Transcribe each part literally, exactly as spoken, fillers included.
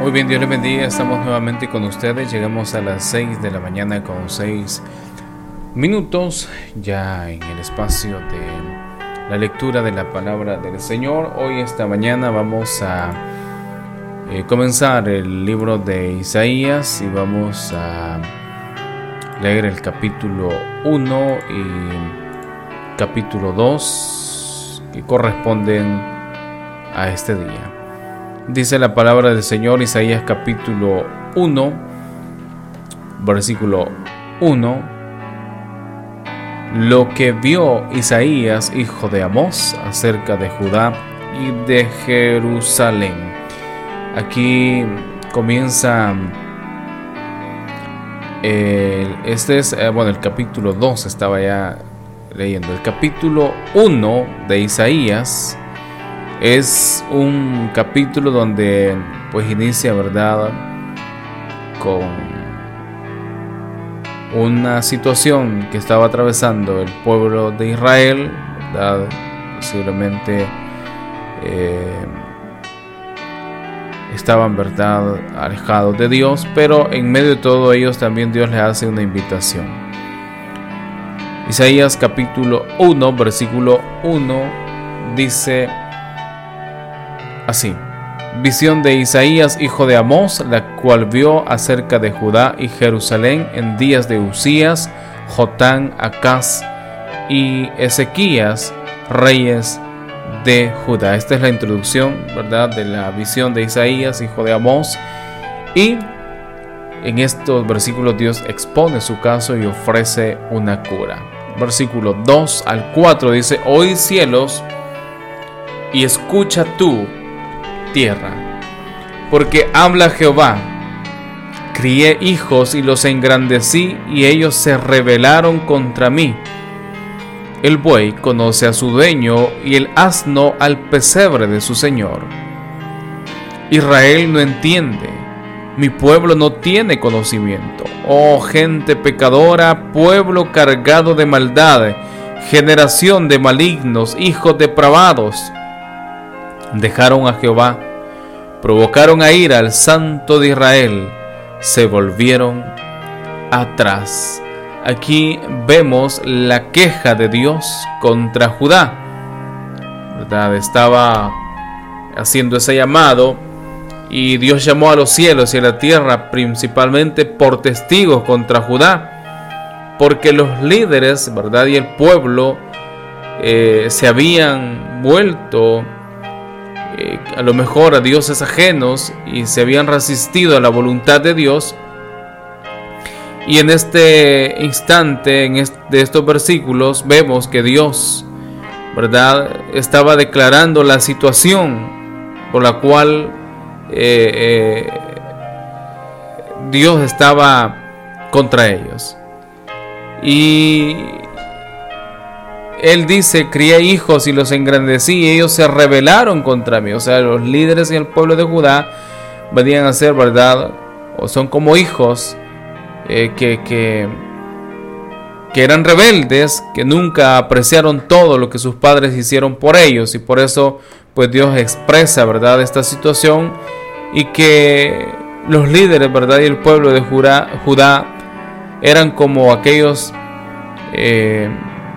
Muy bien, Dios les bendiga. Estamos nuevamente con ustedes. Llegamos a las seis de la mañana con seis minutos, ya en el espacio de la lectura de la palabra del Señor. Hoy, esta mañana, vamos a eh, comenzar el libro de Isaías y vamos a leer el capítulo uno y capítulo dos que corresponden a este día. Dice la palabra del Señor, Isaías capítulo uno, versículo uno. Lo que vio Isaías, hijo de Amós, acerca de Judá y de Jerusalén. Aquí comienza, eh, este es, eh, bueno, el capítulo dos estaba ya leyendo. El capítulo uno de Isaías es un capítulo donde pues inicia, ¿verdad?, con una situación que estaba atravesando el pueblo de Israel, ¿verdad? Posiblemente eh, estaban, ¿verdad?, alejados de Dios, pero en medio de todo ellos también Dios les hace una invitación. Isaías capítulo uno, versículo uno dice así: visión de Isaías, hijo de Amós, la cual vio acerca de Judá y Jerusalén en días de Usías, Jotán, Acaz y Ezequías, reyes de Judá. Esta es la introducción, ¿verdad?, de la visión de Isaías, hijo de Amós. Y en estos versículos Dios expone su caso y ofrece una cura. Versículo dos al cuatro dice: oí cielos y escucha tú, tierra, porque habla Jehová. Crié hijos y los engrandecí, y ellos se rebelaron contra mí. El buey conoce a su dueño, y el asno al pesebre de su señor. Israel no entiende, mi pueblo no tiene conocimiento. Oh gente pecadora, pueblo cargado de maldad, generación de malignos, hijos depravados. Dejaron a Jehová, provocaron a ira al Santo de Israel, se volvieron atrás. Aquí vemos la queja de Dios contra Judá, ¿verdad? Estaba haciendo ese llamado y Dios llamó a los cielos y a la tierra principalmente por testigos contra Judá, porque los líderes, ¿verdad?, y el pueblo eh, se habían vuelto Eh, a lo mejor a dioses ajenos y se habían resistido a la voluntad de Dios. Y en este instante, en este, de estos versículos, vemos que Dios, ¿verdad?, estaba declarando la situación por la cual eh, eh, Dios estaba contra ellos. Y Él dice: crié hijos y los engrandecí, y ellos se rebelaron contra mí. O sea, los líderes y el pueblo de Judá venían a ser, ¿verdad?, o son como hijos eh, que, que, que eran rebeldes, que nunca apreciaron todo lo que sus padres hicieron por ellos. Y por eso pues Dios expresa, ¿verdad?, esta situación, y que los líderes, ¿verdad?, y el pueblo de Judá, Judá eran como aquellos eh,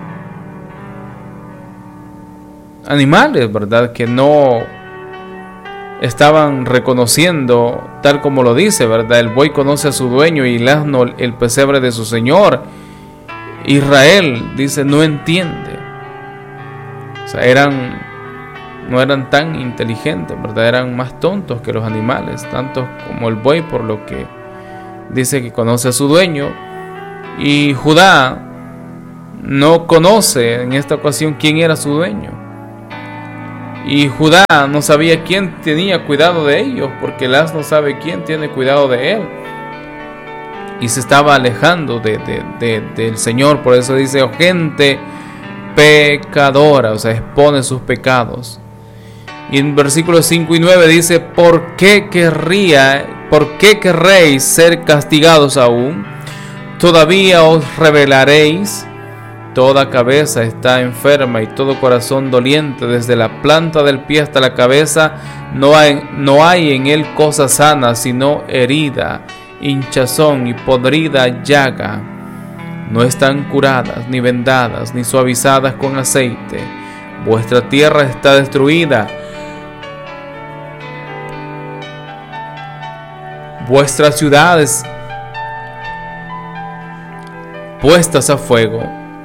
animales, ¿verdad?, que no estaban reconociendo, tal como lo dice, ¿verdad? El buey conoce a su dueño y el asno el pesebre de su señor. Israel, dice, no entiende. O sea, eran, no eran tan inteligentes, ¿verdad? Eran más tontos que los animales, tanto como el buey, por lo que dice que conoce a su dueño. Y Judá no conoce en esta ocasión quién era su dueño. Y Judá no sabía quién tenía cuidado de ellos, porque el asno sabe quién tiene cuidado de él. Y se estaba alejando de, de, de, del Señor. Por eso dice: oh, gente pecadora, o sea, expone sus pecados. Y en versículos cinco y nueve dice: ¿por qué querría, por qué querréis ser castigados aún? Todavía os rebelaréis. toda cabeza está enferma y todo corazón doliente, desde la planta del pie hasta la cabeza, no hay, no hay en él cosa sana, sino herida, hinchazón y podrida llaga. No están curadas, ni vendadas, ni suavizadas con aceite. Vuestra tierra está destruida, vuestras ciudades puestas a fuego,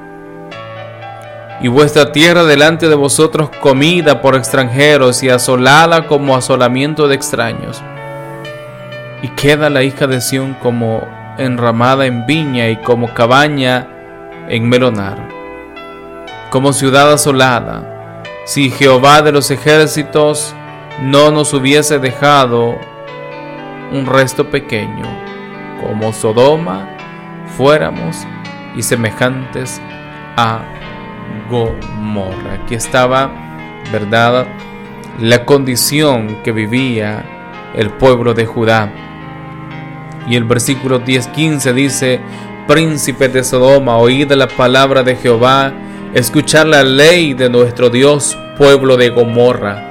y vuestra tierra delante de vosotros comida por extranjeros y asolada como asolamiento de extraños. Y queda la hija de Sión como enramada en viña y como cabaña en melonar, como ciudad asolada. Si Jehová de los ejércitos no nos hubiese dejado un resto pequeño, como Sodoma fuéramos y semejantes a Gomorra. Aquí estaba, ¿verdad?, la condición que vivía el pueblo de Judá. Y el versículo diez quince dice: príncipes de Sodoma, oíd la palabra de Jehová, escuchad la ley de nuestro Dios, pueblo de Gomorra.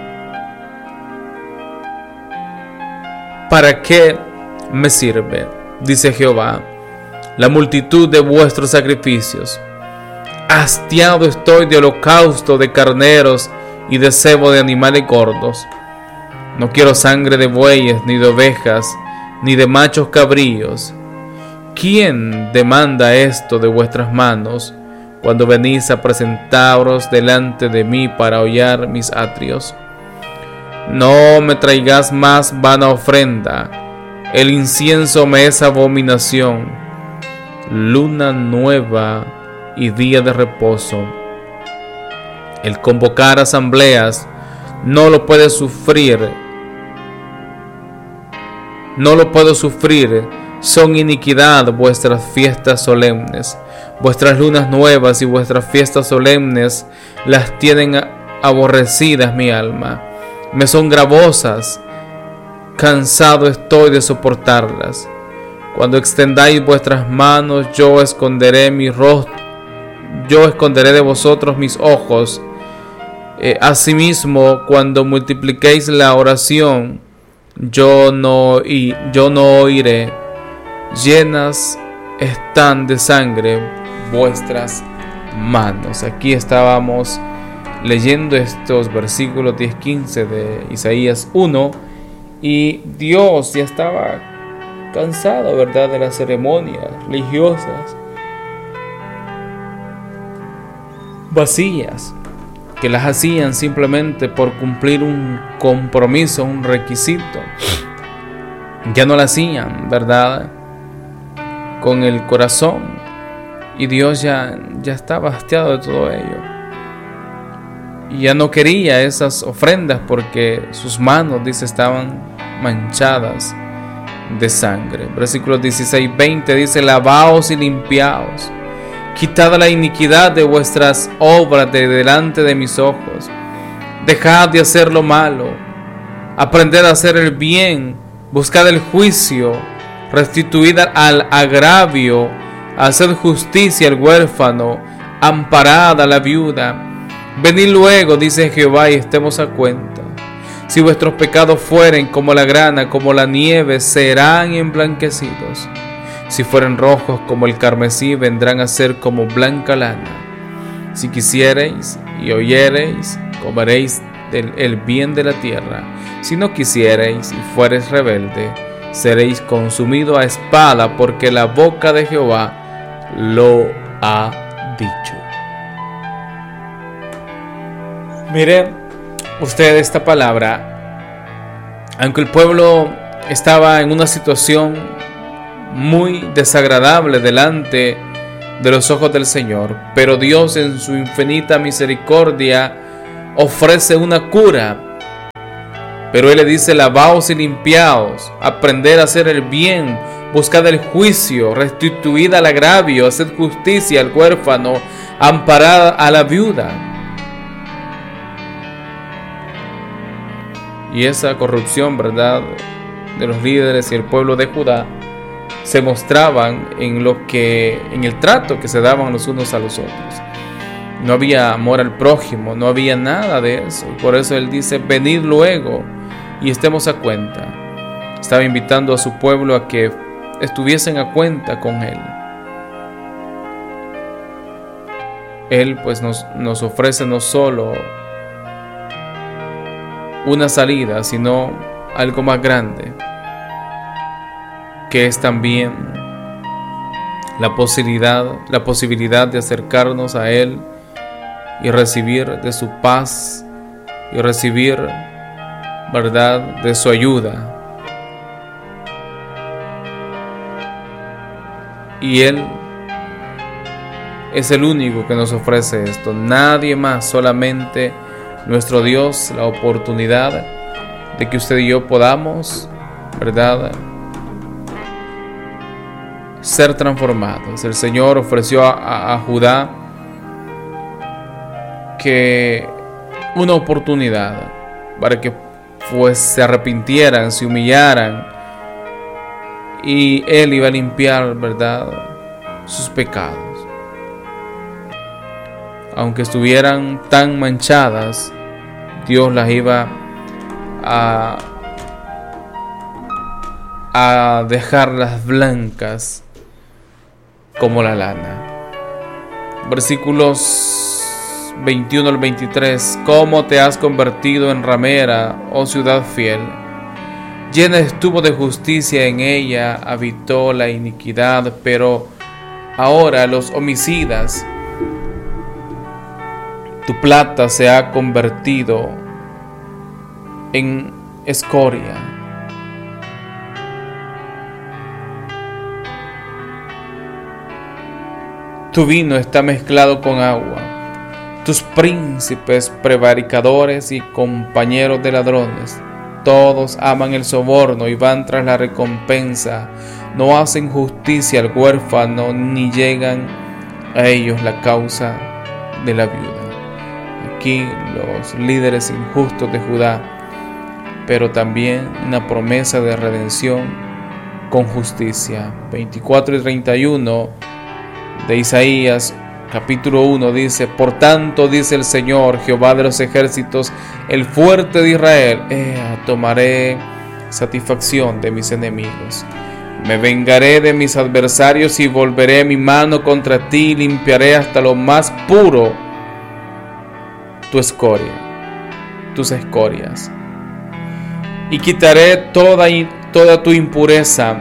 ¿Para qué me sirve, dice Jehová, la multitud de vuestros sacrificios? Hastiado estoy de holocausto de carneros y de cebo de animales gordos. No quiero sangre de bueyes, ni de ovejas, ni de machos cabríos. ¿Quién demanda esto de vuestras manos cuando venís a presentaros delante de mí para hollar mis atrios? No me traigas más vana ofrenda, el incienso me es abominación. Luna nueva y día de reposo. El convocar asambleas no lo puede sufrir. No lo puedo sufrir. Son iniquidad vuestras fiestas solemnes. Vuestras lunas nuevas y vuestras fiestas solemnes las tienen aborrecidas mi alma. Me son gravosas. Cansado estoy de soportarlas. Cuando extendáis vuestras manos, yo esconderé mi rostro. Yo esconderé de vosotros mis ojos. Eh, asimismo, cuando multipliquéis la oración, yo no, y yo no oiré. Llenas están de sangre vuestras manos. Aquí estábamos leyendo estos versículos diez quince de Isaías uno, y Dios ya estaba cansado, ¿verdad?, de las ceremonias religiosas vacías, que las hacían simplemente por cumplir un compromiso, un requisito. Ya no las hacían, ¿verdad?, con el corazón, y Dios ya, ya estaba hastiado de todo ello, y ya no quería esas ofrendas porque sus manos, dice, estaban manchadas de sangre. Versículos dieciséis veinte dice: lavaos y limpiaos, quitad la iniquidad de vuestras obras de delante de mis ojos, dejad de hacer lo malo, aprended a hacer el bien, buscad el juicio, restituid al agravio, haced justicia al huérfano, amparad a la viuda. Venid luego, dice Jehová, y estemos a cuenta. Si vuestros pecados fueren como la grana, como la nieve, serán emblanquecidos. Si fueren rojos como el carmesí, vendrán a ser como blanca lana. Si quisiereis y oyereis, comeréis del, el bien de la tierra. Si no quisiereis y fuereis rebelde, seréis consumido a espada, porque la boca de Jehová lo ha dicho. Mire usted esta palabra. Aunque el pueblo estaba en una situación muy desagradable delante de los ojos del Señor, pero Dios en su infinita misericordia ofrece una cura. Pero Él le dice: lavaos y limpiaos, aprender a hacer el bien, buscad el juicio, restituid al agravio, haced justicia al huérfano, amparad a la viuda. Y esa corrupción, ¿verdad?, de los líderes y el pueblo de Judá se mostraban en lo que, en el trato que se daban los unos a los otros. No había amor al prójimo, no había nada de eso. Y por eso Él dice, venid luego y estemos a cuenta. Estaba invitando a su pueblo a que estuviesen a cuenta con Él. Él pues nos, nos ofrece no solo una salida, sino algo más grande, que es también la posibilidad, la posibilidad de acercarnos a Él y recibir de su paz y recibir, ¿verdad?, de su ayuda. Y Él es el único que nos ofrece esto, nadie más, solamente nuestro Dios, la oportunidad de que usted y yo podamos, ¿verdad?, ser transformados. El Señor ofreció a, a, a Judá que una oportunidad para que pues se arrepintieran, se humillaran, y Él iba a limpiar, ¿verdad?, sus pecados. Aunque estuvieran tan manchadas, Dios las iba a, a dejarlas blancas como la lana. Versículos veintiuno al veintitrés. ¿Cómo te has convertido en ramera, oh ciudad fiel? Llena estuvo de justicia, en ella habitó la iniquidad, pero ahora los homicidas, tu plata se ha convertido en escoria. Tu vino está mezclado con agua. Tus príncipes prevaricadores y compañeros de ladrones, todos aman el soborno y van tras la recompensa. No hacen justicia al huérfano, ni llegan a ellos la causa de la viuda. Aquí los líderes injustos de Judá, pero también una promesa de redención con justicia. veinticuatro y treinta y uno de Isaías capítulo uno dice: por tanto dice el Señor, Jehová de los ejércitos, el fuerte de Israel, Ea, tomaré satisfacción de mis enemigos. Me vengaré de mis adversarios y volveré mi mano contra ti, y limpiaré hasta lo más puro tu escoria, tus escorias, y quitaré toda, toda tu impureza.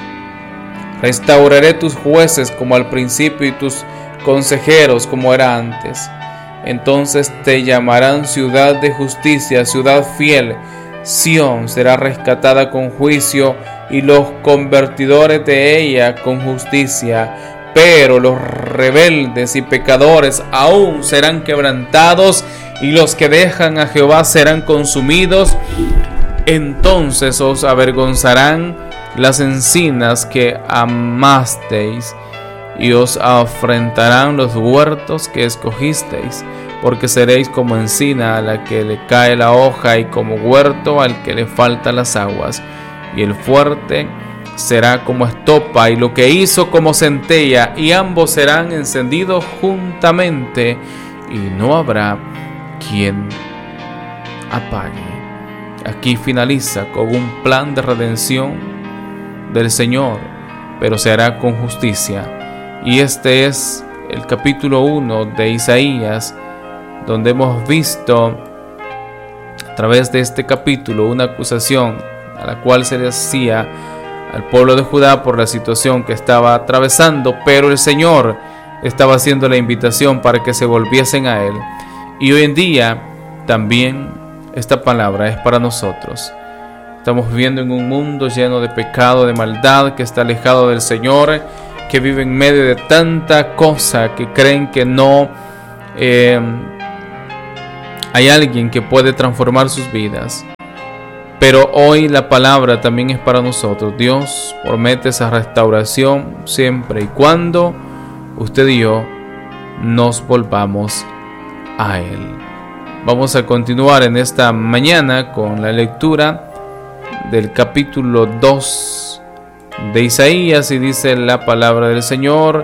Restauraré tus jueces como al principio y tus consejeros como era antes. Entonces te llamarán ciudad de justicia, ciudad fiel. Sión será rescatada con juicio y los convertidores de ella con justicia. Pero los rebeldes y pecadores aún serán quebrantados, y los que dejan a Jehová serán consumidos. Entonces os avergonzarán las encinas que amasteis, y os afrentarán los huertos que escogisteis, porque seréis como encina a la que le cae la hoja, y como huerto al que le faltan las aguas. Y el fuerte será como estopa, y lo que hizo como centella, y ambos serán encendidos juntamente, y no habrá quien apague. Aquí finaliza con un plan de redención del Señor, pero se hará con justicia. Y este es el capítulo uno de Isaías, donde hemos visto a través de este capítulo una acusación a la cual se le hacía al pueblo de Judá por la situación que estaba atravesando, pero el Señor estaba haciendo la invitación para que se volviesen a Él. Y hoy en día también esta palabra es para nosotros. Estamos viviendo en un mundo lleno de pecado, de maldad, que está alejado del Señor, que vive en medio de tanta cosa, que creen que no eh, hay alguien que puede transformar sus vidas. Pero hoy la palabra también es para nosotros. Dios promete esa restauración siempre y cuando usted y yo nos volvamos a Él. Vamos a continuar en esta mañana con la lectura del capítulo dos de Isaías, y dice la palabra del Señor: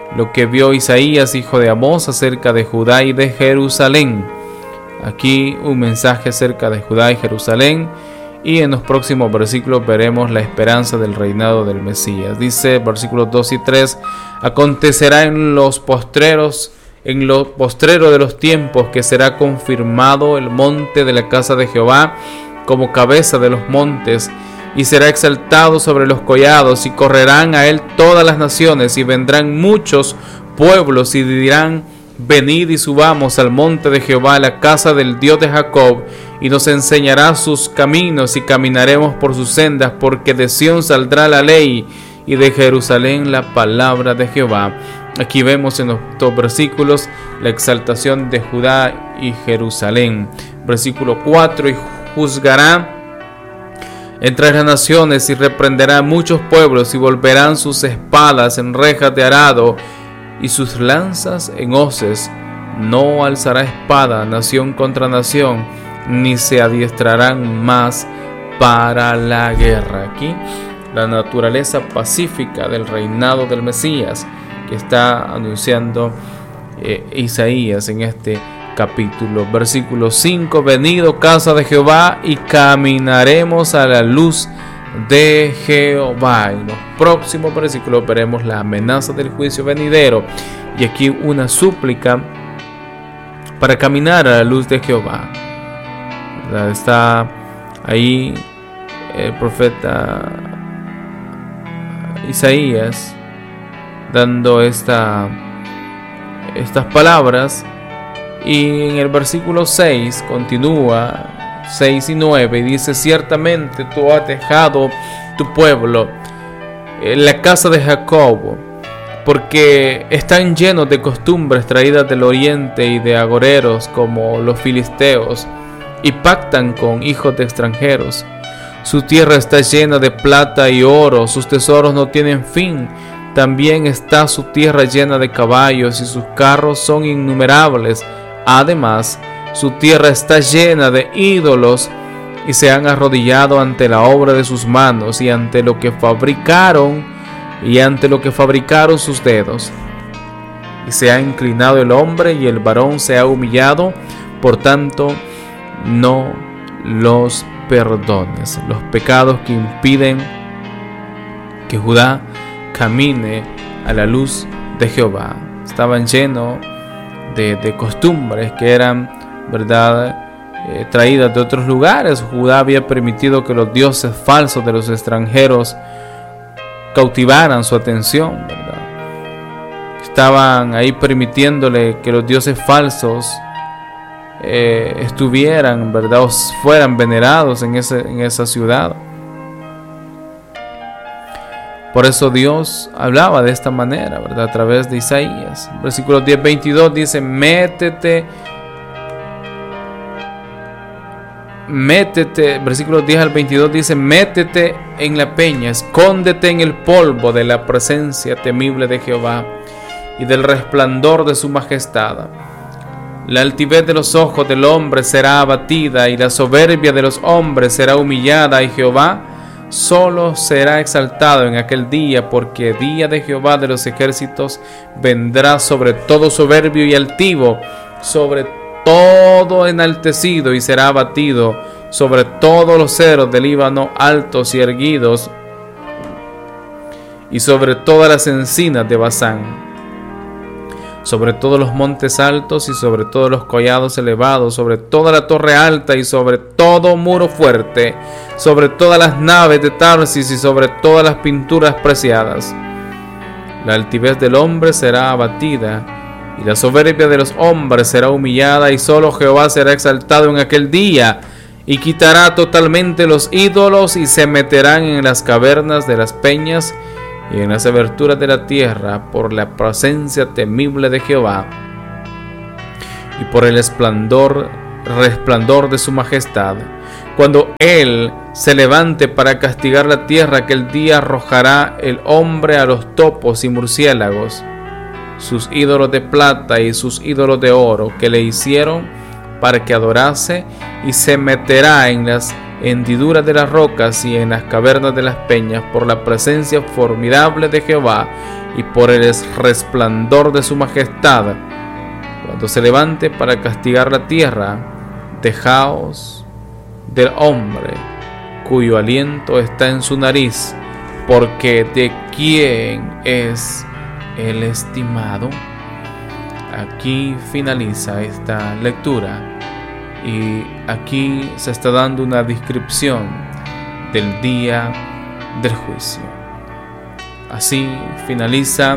lo que vio Isaías, hijo de Amós, acerca de Judá y de Jerusalén. Aquí un mensaje acerca de Judá y Jerusalén, y en los próximos versículos veremos la esperanza del reinado del Mesías. Dice versículos dos y tres: acontecerá en los postreros, en lo postrero de los tiempos, que será confirmado el monte de la casa de Jehová como cabeza de los montes, y será exaltado sobre los collados, y correrán a él todas las naciones, y vendrán muchos pueblos, y dirán: venid y subamos al monte de Jehová, a la casa del Dios de Jacob, y nos enseñará sus caminos, y caminaremos por sus sendas, porque de Sión saldrá la ley, y de Jerusalén la palabra de Jehová. Aquí vemos en los dos versículos la exaltación de Judá y Jerusalén. Versículo cuatro: y juzgará entre las naciones, y reprenderá a muchos pueblos, y volverán sus espadas en rejas de arado, y sus lanzas en hoces. No alzará espada nación contra nación, ni se adiestrarán más para la guerra. Aquí la naturaleza pacífica del reinado del Mesías que está anunciando eh, Isaías en este capítulo. Versículo cinco: venid, oh casa de Jehová, y caminaremos a la luz de Jehová. En los próximos versículos veremos la amenaza del juicio venidero, y aquí una súplica para caminar a la luz de Jehová. ¿Verdad? Está ahí el profeta Isaías dando esta, estas palabras. Y en el versículo seis continúa, seis y nueve, y dice: ciertamente tú has dejado tu pueblo, la casa de Jacob, porque están llenos de costumbres traídas del oriente y de agoreros como los filisteos, y pactan con hijos de extranjeros. Su tierra está llena de plata y oro, sus tesoros no tienen fin. También está su tierra llena de caballos, y sus carros son innumerables. Además, su tierra está llena de ídolos, y se han arrodillado ante la obra de sus manos, y ante lo que fabricaron, y ante lo que fabricaron sus dedos. Y se ha inclinado el hombre, y el varón se ha humillado. Por tanto, no los perdones. Los pecados que impiden que Judá camine a la luz de Jehová estaban llenos de, de costumbres que eran, verdad, eh, traídas de otros lugares. Judá había permitido que los dioses falsos de los extranjeros cautivaran su atención, ¿verdad? Estaban ahí permitiéndole que los dioses falsos eh, estuvieran, ¿verdad?, o fueran venerados en, ese, en esa ciudad. Por eso Dios hablaba de esta manera, ¿verdad?, a través de Isaías. Versículo diez, veintidós dice: métete, métete, versículo diez al veintidós dice: métete en la peña, escóndete en el polvo de la presencia temible de Jehová y del resplandor de su majestad. La altivez de los ojos del hombre será abatida, y la soberbia de los hombres será humillada, y Jehová solo será exaltado en aquel día, porque día de Jehová de los ejércitos vendrá sobre todo soberbio y altivo, sobre todo enaltecido, y será abatido sobre todos los ceros del Líbano altos y erguidos, y sobre todas las encinas de Basán, sobre todos los montes altos y sobre todos los collados elevados, sobre toda la torre alta y sobre todo muro fuerte, sobre todas las naves de Tarsis y sobre todas las pinturas preciadas. La altivez del hombre será abatida, y la soberbia de los hombres será humillada, y solo Jehová será exaltado en aquel día, y quitará totalmente los ídolos, y se meterán en las cavernas de las peñas y en las aberturas de la tierra, por la presencia temible de Jehová y por el esplendor, resplandor de su majestad. Cuando él se levante para castigar la tierra, aquel día arrojará el hombre a los topos y murciélagos, sus ídolos de plata y sus ídolos de oro que le hicieron para que adorase, y se meterá en las hendiduras de las rocas y en las cavernas de las peñas por la presencia formidable de Jehová y por el resplandor de su majestad, cuando se levante para castigar la tierra, dejaos del hombre cuyo aliento está en su nariz, porque de quién es el estimado. Aquí finaliza esta lectura y aquí se está dando una descripción del día del juicio. Así finaliza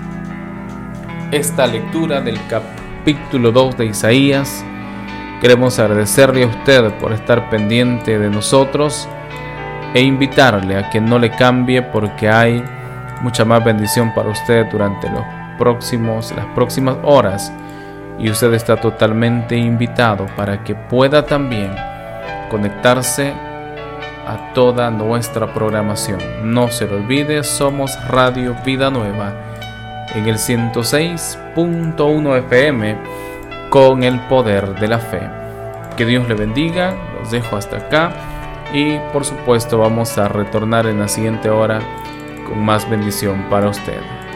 esta lectura del capítulo dos de Isaías. Queremos agradecerle a usted por estar pendiente de nosotros e invitarle a que no le cambie, porque hay mucha más bendición para usted durante los próximos, las próximas horas, y usted está totalmente invitado para que pueda también conectarse a toda nuestra programación. No se lo olvide, somos Radio Vida Nueva en el ciento seis punto uno F M con el poder de la fe. Que Dios le bendiga, los dejo hasta acá y por supuesto vamos a retornar en la siguiente hora con más bendición para usted.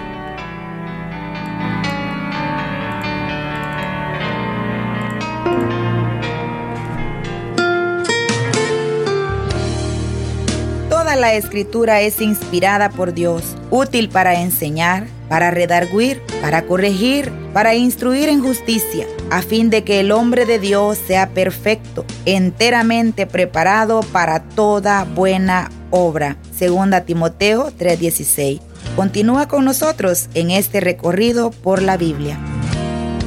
Toda la Escritura es inspirada por Dios, útil para enseñar, para redarguir, para corregir, para instruir en justicia, a fin de que el hombre de Dios sea perfecto, enteramente preparado para toda buena obra. Segunda Timoteo tres dieciséis. Continúa con nosotros en este recorrido por la Biblia.